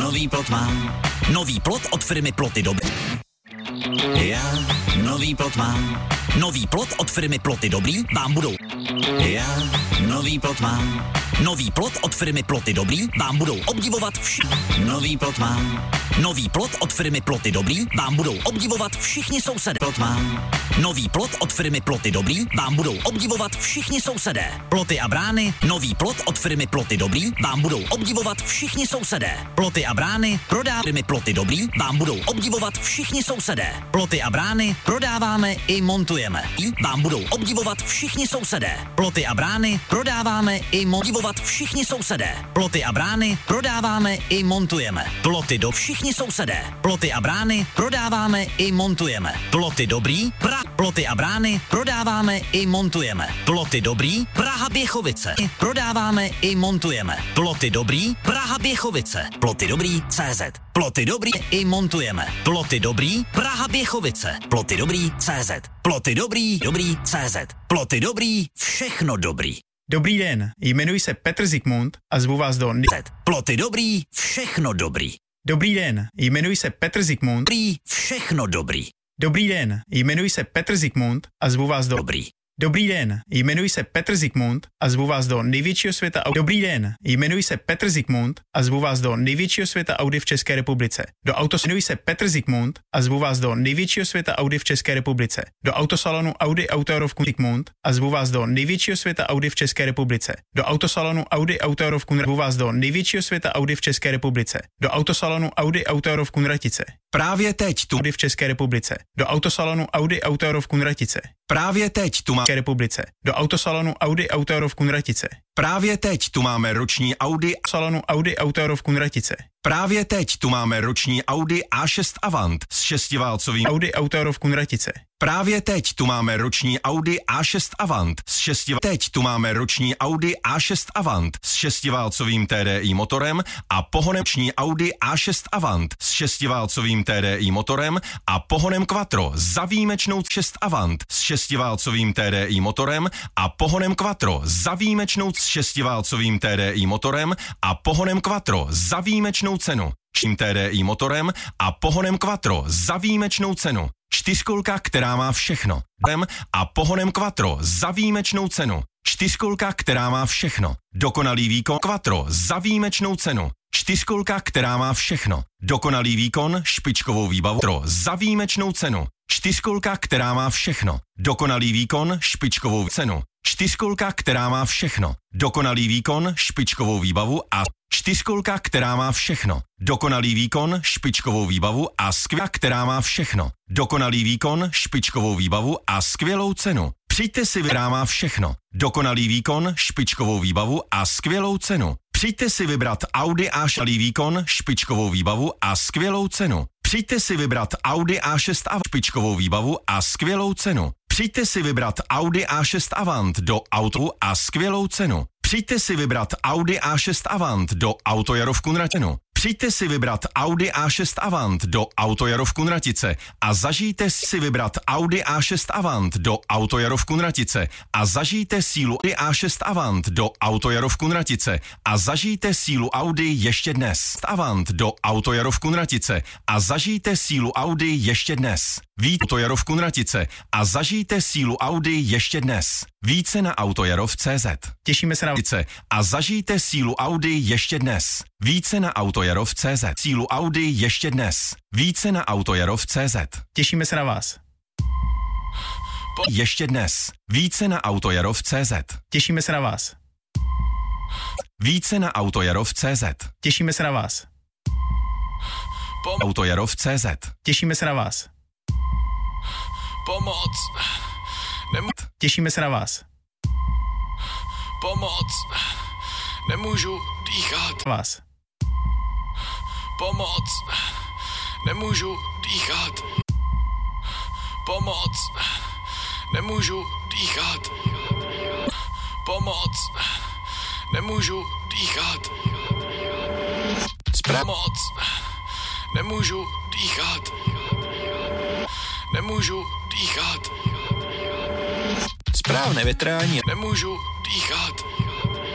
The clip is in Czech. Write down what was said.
nový plot mám. Nový plot od firmy Ploty Dobrý. Já nový plot mám. Nový plot od firmy Ploty Dobrý vám budou. Já nový plot mám. Nový plot od firmy Ploty Dobrý vám budou obdivovat všichni. Nový plot mám. Nový plot od firmy Ploty Dobrý vám budou obdivovat všichni sousedé. Plot mám. Nový plot od firmy Ploty Dobrý vám budou obdivovat všichni sousedé. Ploty a brány. Nový plot od firmy Ploty Dobrý vám budou obdivovat všichni sousedé. Ploty a brány. Prodá firmy Ploty Dobrý vám budou obdivovat všichni sousedé. Ploty a brány prodáváme i montujeme. Vám budou obdivovat všichni sousedé. Ploty a brány prodáváme i montujeme. Všichni sousedé. Ploty a brány prodáváme i montujeme. Ploty do všichni sousedé. Ploty a brány prodáváme i montujeme. Ploty dobrý. Ploty a brány prodáváme i montujeme. Ploty dobrý. Praha Běchovice. Prodáváme i montujeme. Ploty dobrý. Praha Běchovice. Ploty dobrý. CZ. Ploty dobrý i montujeme. Ploty dobrý. Praha Běchovice. Ploty dobrý. CZ. Ploty dobrý. Dobrý. CZ. Ploty dobrý. Všechno dobrý. Dobrý den, jmenuji se Petr Zikmund a zvu vás do Ploty dobrý, všechno dobrý. Dobrý den, jmenuji se Petr Zikmund. Dobrý, všechno dobrý. Dobrý den, jmenuji se Petr Zikmund a zvu vás do Dobrý. Dobrý den, jmenuji se Petr Zikmund a zvu vás do největšího světa Dobrý den, jmenuji se Petr Zikmund a zvu vás do největšího světa Audi v České republice. Jmenuji se Petr Zikmund a zvu vás do největšího světa Audi v České republice. Do autosalonu Audi Autorovku Zikmund a zvu vás do největšího světa Audi v České republice. Do autosalonu Audi Autorovku zvu vás do největšího světa Audi v České republice. Do autosalonu Audi Autorovku Nratice. Právě teď tu Audi v České republice. Do autosalonu Audi Autorovku Nratice. Právě teď tu máme republice. Do autosalonu Audi Autorovku Nratice. Právě teď tu máme roční Audi salonu Audi Autorovku Nratice. Právě teď tu máme roční Audi A6 Avant s šestiválcovým Audi Autorovku Nratice. Právě teď tu máme roční Audi A6 Avant s Teď tu máme roční Audi A6 Avant s šestiválcovým TDI motorem a pohonem roční Audi A6 Avant s šestiválcovým TDI motorem a pohonem Quattro za výjimečnou 6 Avant s šestiválcovým TDI motorem a pohonem Quattro za výjimečnou s šestiválcovým TDI motorem a pohonem Quattro za výjimečnou cenu. TDI motorem a pohonem Quattro za výjimečnou cenu. Čtyřkolka, která má všechno. A pohonem Quattro za výjimečnou cenu. Čtyřkolka, která má všechno. Dokonalý výkon Quattro za výjimečnou cenu. Čtyřkolka, která má všechno. Dokonalý výkon, špičkovou výbavu za výjimečnou cenu. Čtyřkolka, která má všechno. Dokonalý výkon, špičkovou cenu. Čtyřkolka, která má všechno. Dokonalý výkon, špičkovou výbavu a čtyřkolka, která má všechno. Dokonalý výkon, špičkovou výbavu a skvělá, která má všechno. Dokonalý výkon, špičkovou výbavu a skvělou cenu. Přijďte si, která má všechno. Dokonalý výkon, špičkovou výbavu a skvělou cenu. Přijďte si vybrat Audi A6 výkon, špičkovou výbavu a skvělou cenu. Přijďte si vybrat Audi A6 a špičkovou výbavu a skvělou cenu. Přijďte si vybrat Audi A6 Avant do autu a skvělou cenu. Přijďte si vybrat Audi A6 Avant do Autojarovku Nratinu. Přijďte si vybrat Audi A6 Avant do Autojarovku Nratice a zažijte si vybrat Audi A6 Avant do Autojarovku Nratice a zažijte sílu Audi A6 Avant do Autojarovku Nratice a zažijte sílu Audi ještě dnes. Avant do Autojarovku Nratice a zažijte sílu Audi ještě dnes. Víte Autojarovku Nratice a zažijte sílu Audi ještě dnes. Více na Autojarov.cz. Těšíme se na a zažijte sílu Audi ještě dnes. Více na Autojarov.cz. Sílu Audi ještě dnes. Více na Autojarov.cz. Těšíme se na vás. Ještě dnes. Více na Autojarov.cz. Těšíme se na vás. Více na Autojarov.cz. Těšíme se na vás. Autojarov.cz. Těšíme se na vás. Pomoc. Těšíme se na vás. Pomoc. Nemůžu dýchat. Vás. Pomoc. Nemůžu dýchat. Pomoc. Nemůžu dýchat. Pomoc. Nemůžu dýchat. Pomoc. Nemůžu dýchat. Nemůžu dýchat. Správné veteráni. Nemůžu dýchat.